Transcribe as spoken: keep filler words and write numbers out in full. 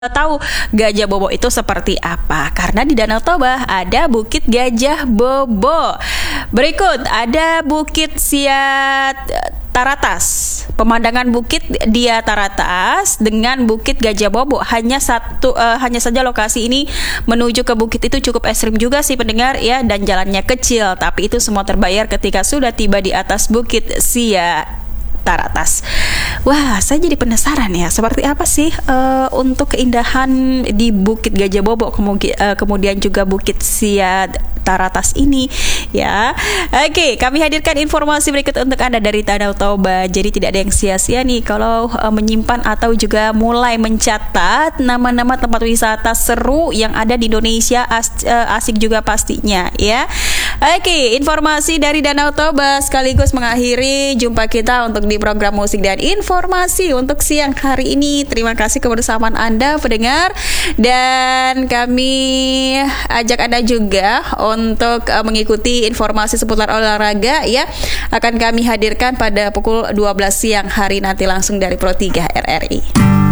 tahu Gajah Bobo itu seperti apa, karena di Danau Toba ada Bukit Gajah Bobo. Berikut ada Bukit Siat Taratas. Pemandangan bukit dia Taratas dengan Bukit Gajah Bobo hanya satu uh, hanya saja lokasi ini menuju ke bukit itu cukup ekstrim juga sih pendengar ya, dan jalannya kecil, tapi itu semua terbayar ketika sudah tiba di atas Bukit Siat Taratas. Wah, saya jadi penasaran ya, seperti apa sih uh, untuk keindahan di Bukit Gajah Bobo, kemudian, uh, kemudian juga Bukit Siat Taratas ini ya. Oke, kami hadirkan informasi berikut untuk Anda dari Danau Toba. Jadi tidak ada yang sia-sia nih kalau uh, menyimpan atau juga mulai mencatat nama-nama tempat wisata seru yang ada di Indonesia, as, uh, asik juga pastinya ya. Oke, informasi dari Danau Toba sekaligus mengakhiri jumpa kita untuk di program musik dan informasi untuk siang hari ini. Terima kasih kebersamaan Anda pendengar, dan kami ajak Anda juga untuk uh, mengikuti informasi seputar olahraga ya, akan kami hadirkan pada pukul dua belas siang hari nanti langsung dari Pro tiga R R I.